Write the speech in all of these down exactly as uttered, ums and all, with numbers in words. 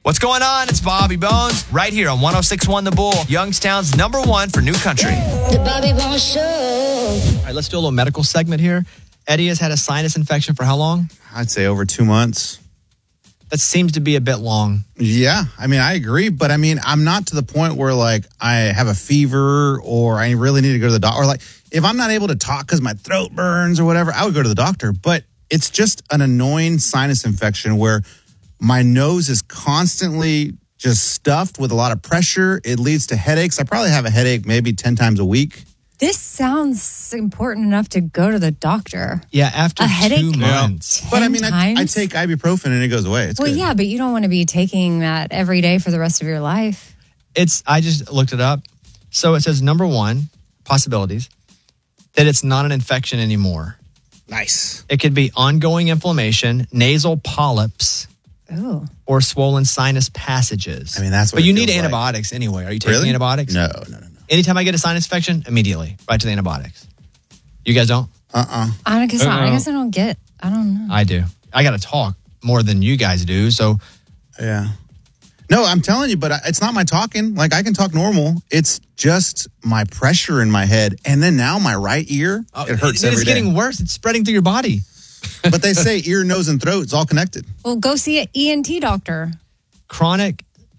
What's going on? It's Bobby Bones right here on one oh six point one The Bull, Youngstown's number one for new country. The Bobby Bones Show. All right, let's do a little medical segment here. Eddie has had a sinus infection for how long? I'd say over two months. That seems to be a bit long. Yeah, I mean, I agree. But I mean, I'm not to the point where like I have a fever or I really need to go to the doctor. Or like if I'm not able to talk because my throat burns or whatever, I would go to the doctor. But it's just an annoying sinus infection where my nose is constantly just stuffed with a lot of pressure. It leads to headaches. I probably have a headache maybe ten times a week. This sounds important enough to go to the doctor. Yeah, after a two headache months. ten But I mean, I, I times? take ibuprofen and it goes away. It's Well, good. yeah, but you don't want to be taking that every day for the rest of your life. It's. I just looked it up. So it says number one, possibilities, that it's not an infection anymore. Nice. It could be ongoing inflammation, nasal polyps, Oh. or swollen sinus passages. I mean, that's what But it you need feels like. antibiotics anyway. Are you taking Really? antibiotics? No, no, no, no. Anytime I get a sinus infection, immediately right to the antibiotics. You guys don't? Uh-uh. I guess, I Uh-oh. guess I don't get, I don't know. I do. I got to talk more than you guys do. So Yeah. No, I'm telling you, but I- it's not my talking. Like, I can talk normal. It's just my pressure in my head. And then now my right ear, it hurts it, every It's day. getting worse. It's spreading through your body. But they say ear, nose, and throat, it's all connected. Well, go see an E N T doctor. Chronic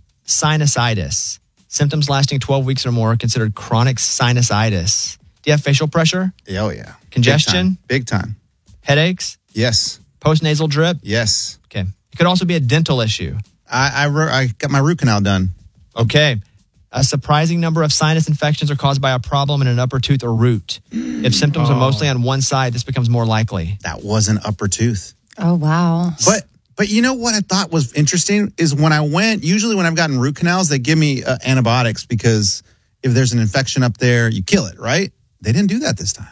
sinusitis. Symptoms lasting twelve weeks or more are considered chronic sinusitis. Do you have facial pressure? Oh, yeah. Congestion? Big time. Big time. Headaches? Yes. Postnasal drip? Yes. Okay. It could also be a dental issue. I, I, ro- I got my root canal done. Okay. A surprising number of sinus infections are caused by a problem in an upper tooth or root. If symptoms are mostly on one side, this becomes more likely. That was an upper tooth. Oh, wow. But but you know what I thought was interesting is when I went, usually when I've gotten root canals, they give me uh, antibiotics because if there's an infection up there, you kill it, right? They didn't do that this time.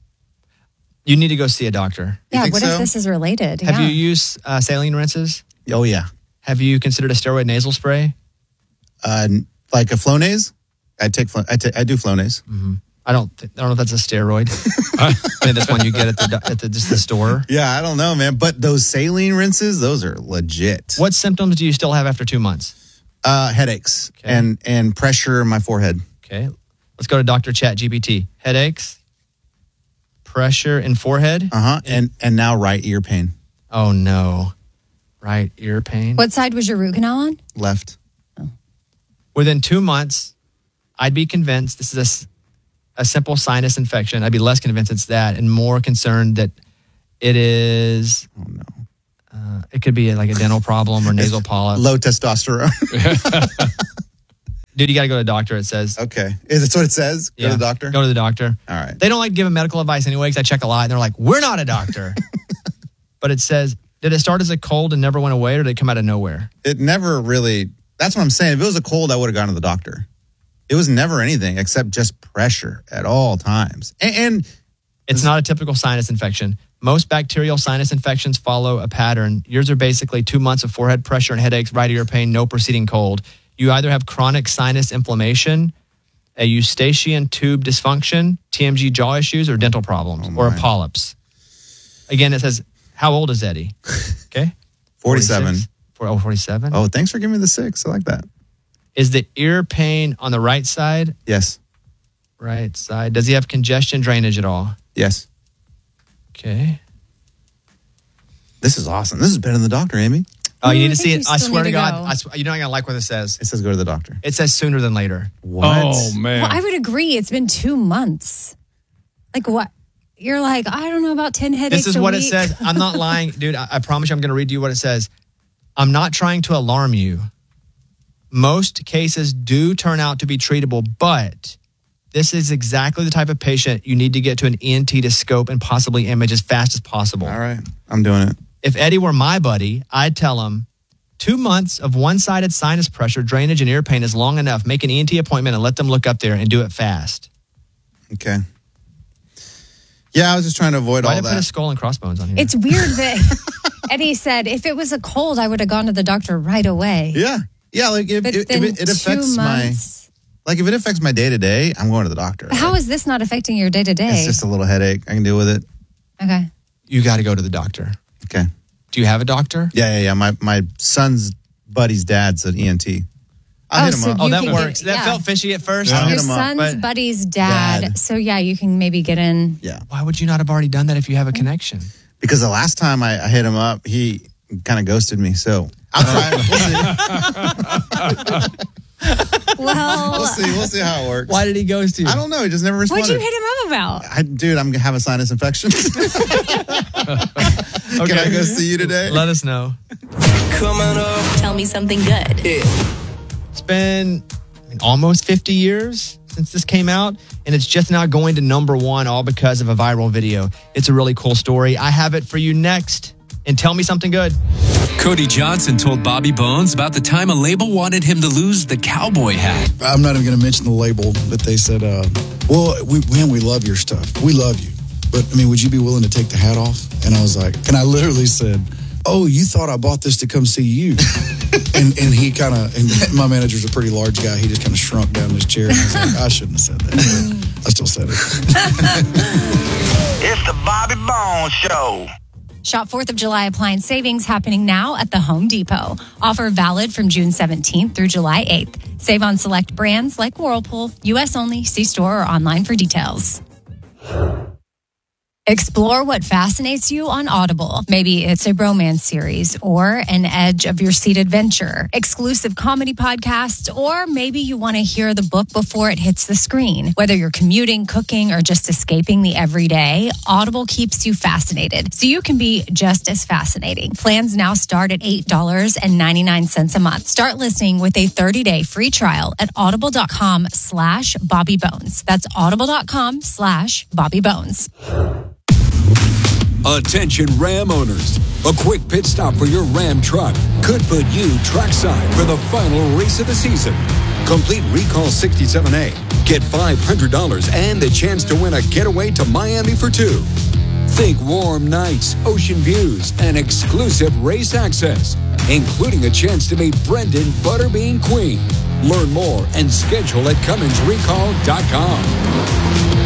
You need to go see a doctor. Yeah, think what so? if this is related? Have yeah. you used uh, saline rinses? Oh, yeah. Have you considered a steroid nasal spray? Uh, like a Flonase? I take Flo- I, ta- I do Flonase. I don't. Th- I don't know if that's a steroid. I mean, that's one you get at the do- at the, just the store. Yeah, I don't know, man. But those saline rinses, those are legit. What symptoms do you still have after two months? Uh, headaches Okay. and and pressure in my forehead. Okay, let's go to Doctor Chat G P T. Headaches, pressure in forehead. Uh huh. And and now right ear pain. Oh no, right ear pain. What side was your root canal on? Left. Within two months, I'd be convinced this is a, s- a simple sinus infection. I'd be less convinced it's that and more concerned that it is, Oh no. uh, it could be like a dental problem or nasal polyp. Low testosterone. Dude, you got to go to the doctor, it says. Okay. Is that what it says? Go to the doctor? Go to the doctor. All right. They don't like giving medical advice anyway because I check a lot and they're like, we're not a doctor. But it says, did it start as a cold and never went away or did it come out of nowhere? It never really, that's what I'm saying. If it was a cold, I would have gone to the doctor. It was never anything except just pressure at all times. And, and It's not a typical sinus infection. Most bacterial sinus infections follow a pattern. Yours are basically two months of forehead pressure and headaches, right ear pain, no preceding cold. You either have chronic sinus inflammation, a eustachian tube dysfunction, T M G jaw issues, or dental problems, Oh, or my. polyps. Again, it says, how old is Eddie? Okay. forty-seven. forty-six? For, oh, forty-seven? Oh, thanks for giving me the six. I like that. Is the ear pain on the right side? Yes. Right side. Does he have congestion drainage at all? Yes. Okay. This is awesome. This is better than the doctor, Amy. Oh, you Mm, need I to see think it. you I still swear need to to God, go. I sw- you're not going to like what it says. It says go to the doctor. It says sooner than later. What? Oh, man. Well, I would agree. It's been two months. Like what? You're like, I don't know, about ten headaches This is a what it week. says. I'm not lying. Dude, I, I promise you I'm going to read you what it says. I'm not trying to alarm you. Most cases do turn out to be treatable, but this is exactly the type of patient you need to get to an E N T to scope and possibly image as fast as possible. All right. I'm doing it. If Eddie were my buddy, I'd tell him two months of one-sided sinus pressure, drainage, and ear pain is long enough. Make an E N T appointment and let them look up there and do it fast. Okay. Yeah, I was just trying to avoid Why all did I put a that. skull and crossbones on here? It's weird that Eddie said, if it was a cold, I would have gone to the doctor right away. Yeah. Yeah, like if, But if, then if it, it affects two my, months. like if it affects my day to day, I'm going to the doctor. How is this not affecting your day to day? It's just a little headache. I can deal with it. Okay. You got to go to the doctor. Okay. Do you have a doctor? Yeah, yeah, yeah. My my son's buddy's dad's an E N T. I Oh, hit him so up. Oh, You that can works. get- that yeah. felt fishy at first. Yeah. Your hit him up, son's but- buddy's dad. Dad. So yeah, you can maybe get in. Yeah. Why would you not have already done that if you have a connection? Because the last time I, I hit him up, he kind of ghosted me. So I'll try it. We'll see. Well, We'll see. We'll see how it works. Why did he ghost you? I don't know. He just never responded. what'd you hit him up about? I, dude, I'm gonna have a sinus infection. Can I go see you today? Let us know. Tell me something good. It's been I mean, almost fifty years since this came out, and it's just now going to number one, all because of a viral video. It's a really cool story. I have it for you next. And tell me something good. Cody Johnson told Bobby Bones about the time a label wanted him to lose the cowboy hat. I'm not even going to mention the label, but they said, uh, well, we, man, we love your stuff. We love you. But, I mean, would you be willing to take the hat off? And I was like, and I literally said, oh, you thought I bought this to come see you. and and he kind of, and my manager's a pretty large guy. He just kind of shrunk down in his chair. And I was like, I shouldn't have said that. I still said it. It's the Bobby Bones Show. Shop fourth of July appliance savings happening now at the Home Depot. Offer valid from June seventeenth through July eighth. Save on select brands like Whirlpool. U S only. See store or online for details. Explore what fascinates you on Audible. Maybe it's a romance series or an edge of your seat adventure, exclusive comedy podcasts, or maybe you want to hear the book before it hits the screen. Whether you're commuting, cooking, or just escaping the everyday, Audible keeps you fascinated, so you can be just as fascinating. Plans now start at eight dollars and ninety-nine cents a month. Start listening with a thirty-day free trial at audible.com slash Bobby Bones. That's audible.com slash Bobby Bones. Attention Ram owners. A quick pit stop for your Ram truck could put you trackside for the final race of the season. Complete Recall sixty-seven A. Get five hundred dollars and the chance to win a getaway to Miami for two. Think warm nights, ocean views, and exclusive race access, including a chance to meet Brendan Butterbean Queen. Learn more and schedule at Cummins Recall dot com.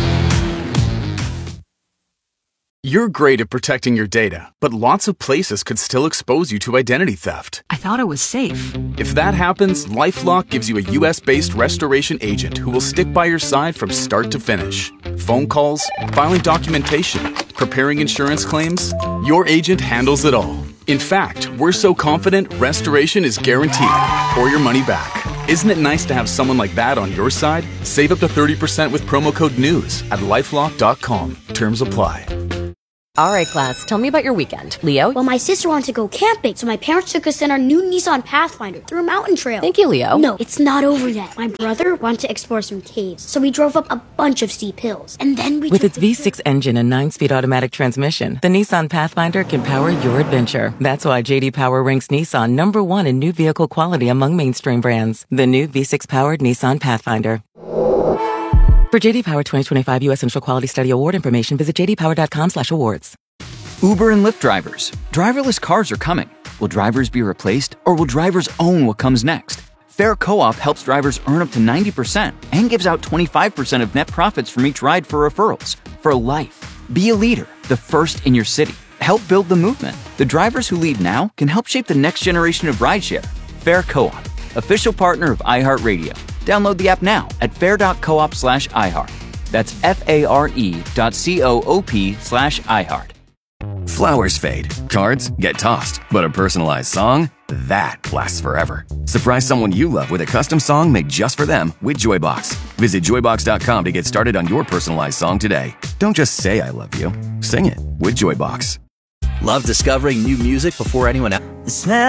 You're great at protecting your data, but lots of places could still expose you to identity theft. I thought it was safe. If that happens, LifeLock gives you a U S-based restoration agent who will stick by your side from start to finish. Phone calls, filing documentation, preparing insurance claims, your agent handles it all. In fact, we're so confident restoration is guaranteed or your money back. Isn't it nice to have someone like that on your side? Save up to thirty percent with promo code NEWS at lifelock dot com. Terms apply. All right, class, tell me about your weekend. Leo? Well, my sister wanted to go camping, so my parents took us in our new Nissan Pathfinder through a mountain trail. Thank you, Leo. No, it's not over yet. My brother wanted to explore some caves, so we drove up a bunch of steep hills. And then we With took its the- V six engine and nine-speed automatic transmission, the Nissan Pathfinder can power your adventure. That's why J D Power ranks Nissan number one in new vehicle quality among mainstream brands. The new V six-powered Nissan Pathfinder. For J D Power twenty twenty-five U S Central Quality Study Award information, visit j d power dot com slash awards. Uber and Lyft drivers. Driverless cars are coming. Will drivers be replaced, or will drivers own what comes next? Fair Co-op helps drivers earn up to ninety percent and gives out twenty-five percent of net profits from each ride for referrals. For life. Be a leader, the first in your city. Help build the movement. The drivers who lead now can help shape the next generation of rideshare. Fair Co-op, official partner of iHeartRadio. Download the app now at fair.coop slash iHeart. That's F-A-R-E dot C-O-O-P slash iHeart. Flowers fade, cards get tossed, but a personalized song, that lasts forever. Surprise someone you love with a custom song made just for them with Joybox. Visit joybox dot com to get started on your personalized song today. Don't just say I love you, sing it with Joybox. Love discovering new music before anyone else?